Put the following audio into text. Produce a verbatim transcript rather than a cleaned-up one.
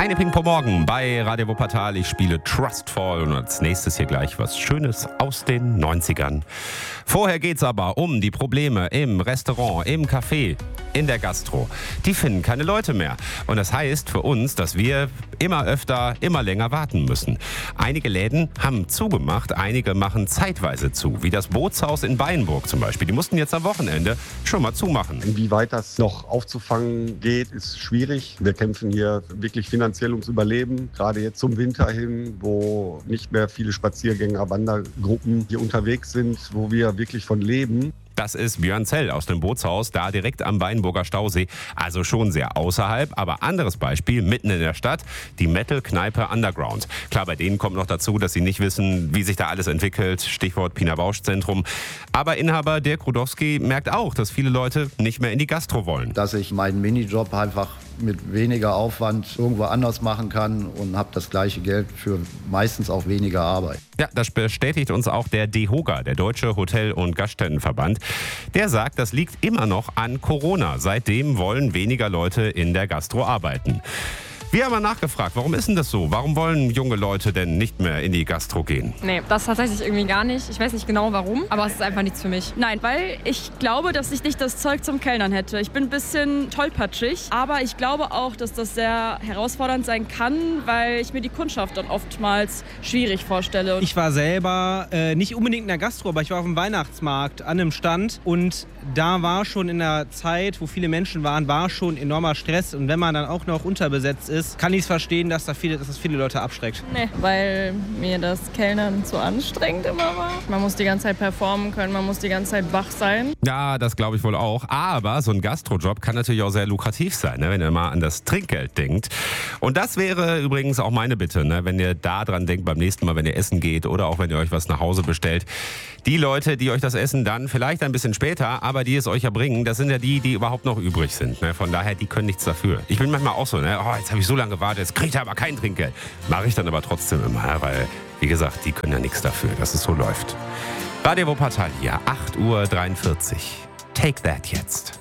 Eine Ping pro Morgen bei Radio Wuppertal. Ich spiele Trustfall und als nächstes hier gleich was Schönes aus den neunzigern. Vorher geht's aber um die Probleme im Restaurant, im Café, in der Gastro. Die finden keine Leute mehr. Und das heißt für uns, dass wir immer öfter, immer länger warten müssen. Einige Läden haben zugemacht, einige machen zeitweise zu. Wie das Bootshaus in Beinburg zum Beispiel. Die mussten jetzt am Wochenende schon mal zumachen. Inwieweit das noch aufzufangen geht, ist schwierig. Wir kämpfen hier wirklich finanziell ums Überleben. Gerade jetzt zum Winter hin, wo nicht mehr viele Spaziergänger, Wandergruppen hier unterwegs sind, wo wir wirklich von leben. Das ist Björn Zell aus dem Bootshaus, da direkt am Weinburger Stausee. Also schon sehr außerhalb, aber anderes Beispiel, mitten in der Stadt, die Metal-Kneipe Underground. Klar, bei denen kommt noch dazu, dass sie nicht wissen, wie sich da alles entwickelt. Stichwort Pina Bausch Zentrum. Aber Inhaber Dirk Rudowski merkt auch, dass viele Leute nicht mehr in die Gastro wollen. Dass ich meinen Minijob einfach mit weniger Aufwand irgendwo anders machen kann und habe das gleiche Geld für meistens auch weniger Arbeit. Ja, das bestätigt uns auch der DEHOGA, der Deutsche Hotel- und Gaststättenverband. Der sagt, das liegt immer noch an Corona. Seitdem wollen weniger Leute in der Gastro arbeiten. Wir haben mal nachgefragt, warum ist denn das so? Warum wollen junge Leute denn nicht mehr in die Gastro gehen? Nee, das tatsächlich irgendwie gar nicht. Ich weiß nicht genau warum, aber es ist einfach nichts für mich. Nein, weil ich glaube, dass ich nicht das Zeug zum Kellnern hätte. Ich bin ein bisschen tollpatschig, aber ich glaube auch, dass das sehr herausfordernd sein kann, weil ich mir die Kundschaft dann oftmals schwierig vorstelle. Ich war selber äh, nicht unbedingt in der Gastro, aber ich war auf dem Weihnachtsmarkt an einem Stand und da war schon in der Zeit, wo viele Menschen waren, war schon enormer Stress und wenn man dann auch noch unterbesetzt ist, kann ich es verstehen, dass, da viele, dass das viele Leute abschreckt. Nee, weil mir das Kellnern zu anstrengend immer war. Man muss die ganze Zeit performen können, man muss die ganze Zeit wach sein. Ja, das glaube ich wohl auch. Aber so ein Gastrojob kann natürlich auch sehr lukrativ sein, ne, wenn ihr mal an das Trinkgeld denkt. Und das wäre übrigens auch meine Bitte, ne, wenn ihr da dran denkt beim nächsten Mal, wenn ihr essen geht oder auch wenn ihr euch was nach Hause bestellt. Die Leute, die euch das Essen dann vielleicht ein bisschen später, aber die es euch erbringen, das sind ja die, die überhaupt noch übrig sind. Ne? Von daher, die können nichts dafür. Ich bin manchmal auch so, ne? Oh, jetzt habe ich so lange gewartet, jetzt kriege ich aber kein Trinkgeld. Mache ich dann aber trotzdem immer, weil, wie gesagt, die können ja nichts dafür, dass es so läuft. Radio Wuppertal hier, acht Uhr dreiundvierzig. Take that jetzt.